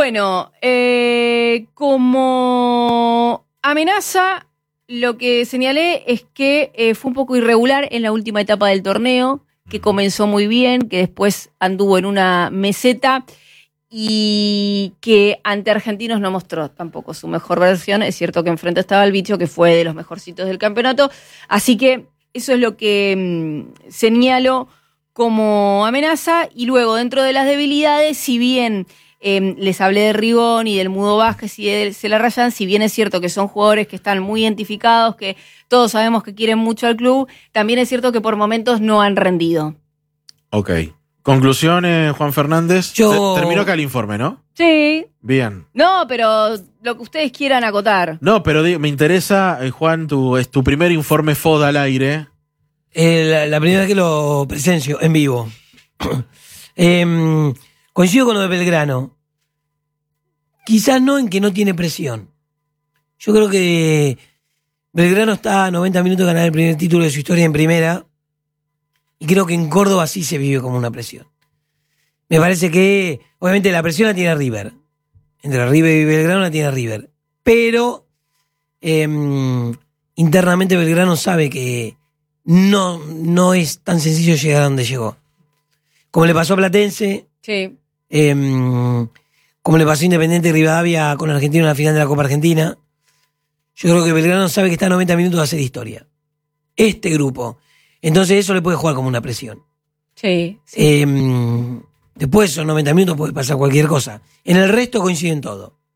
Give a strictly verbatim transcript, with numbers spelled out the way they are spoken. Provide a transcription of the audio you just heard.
Bueno, eh, como amenaza, lo que señalé es que eh, fue un poco irregular en la última etapa del torneo, que comenzó muy bien, que después anduvo en una meseta y que ante Argentinos no mostró tampoco su mejor versión. Es cierto que enfrente estaba el Bicho, que fue de los mejorcitos del campeonato, así que eso es lo que mmm, señalo como amenaza. Y luego, dentro de las debilidades, si bien eh, les hablé de Rigón y del Mudo Vázquez y de Celarrayán, si bien es cierto que son jugadores que están muy identificados, que todos sabemos que quieren mucho al club, también es cierto que por momentos no han rendido. Ok. Conclusiones, Juan Fernández. Yo... Terminó acá el informe, ¿no? Sí. Bien. No, pero lo que ustedes quieran acotar. No, pero digo, me interesa, eh, Juan, tu, es tu primer informe F O D al aire. Eh, la, la primera vez que lo presencio en vivo. eh, coincido con lo de Belgrano. Quizás no en que no tiene presión. Yo creo que Belgrano está a noventa minutos de ganar el primer título de su historia en primera. Y creo que en Córdoba sí se vive como una presión. Me parece que, obviamente, la presión la tiene River. Entre River y Belgrano la tiene River. Pero eh, internamente Belgrano sabe que no, no es tan sencillo llegar a donde llegó. Como le pasó a Platense. Sí. Eh, como le pasó a Independiente Rivadavia con Argentino en la final de la Copa Argentina. Yo creo que Belgrano sabe que está a noventa minutos de hacer historia. Este grupo. Entonces eso le puede jugar como una presión. Sí. sí. Eh, después de esos noventa minutos puede pasar cualquier cosa. En el resto coinciden todo.